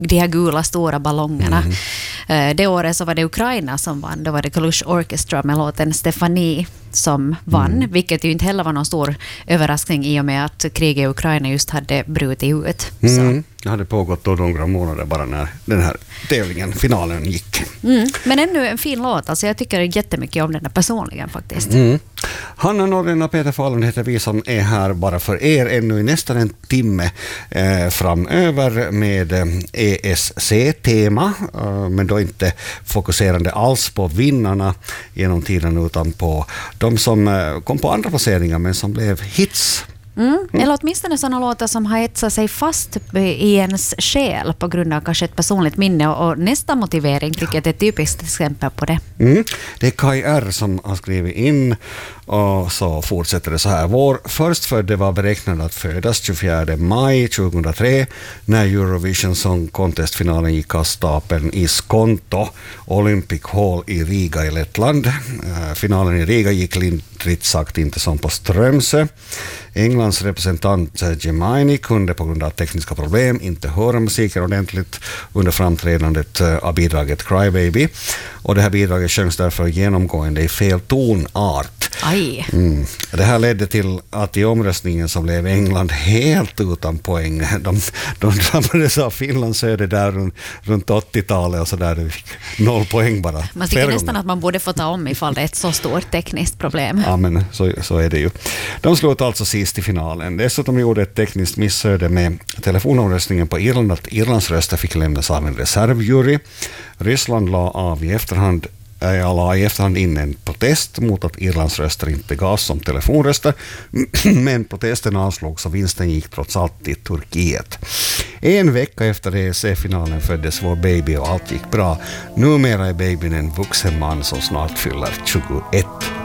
de här gula stora ballongerna. Det året så var det Ukraina som vann. Då var det Kalush Orchestra med låten Stefanie som vann, vilket ju inte heller var någon stor överraskning i och med att kriget i Ukraina just hade brutit ut. Det hade pågått då några månader bara när den här tävlingen, finalen gick. Men ännu en fin låt, alltså jag tycker jättemycket om den där personligen faktiskt. Hanna Norren och Peter Fahlund heter vi som är här bara för er ännu i nästan en timme framöver med ESC-tema, men då inte fokuserande alls på vinnarna genom tiden utan på de som kom på andra placeringar men som blev hits. Eller åtminstone sådana låtar som har etsat sig fast i ens själ på grund av kanske ett personligt minne, och nästa motivering tycker jag är ett typiskt exempel på det. Det är Kai R som har skrivit in, och så fortsätter det så här. Vår förstfödde var beräknad att födas 24 maj 2003 när Eurovision Song Contest-finalen gick av stapeln i Skonto Olympic Hall i Riga i Lettland. Finalen i Riga gick lindrigt sagt inte som på Strömsö. Englands representant Gemaini kunde på grund av tekniska problem inte höra musiken ordentligt under framträdandet av bidraget Cry Baby, och det här bidraget sjöngs därför genomgående i fel tonart. Aj. Det här ledde till att i omröstningen så blev England helt utan poäng. De drabbades av Finlands öde där runt 80-talet och så där. Det fick 0 poäng bara. Man tycker nästan att man borde få ta om ifall det är ett så stort tekniskt problem. Ja, men så är det ju. De slog alltså sist i finalen. Dessutom gjorde ett tekniskt missöde med telefonomröstningen på Irland att Irlands röster fick lämnas av en reservjury. Ryssland la i efterhand in en protest mot att Irlands röster inte gavs som telefonröster, men protesten avslogs och vinsten gick trots allt till Turkiet. En vecka efter ESC-finalen föddes vår baby och allt gick bra. Numera är babyn en vuxen man som snart fyller 21.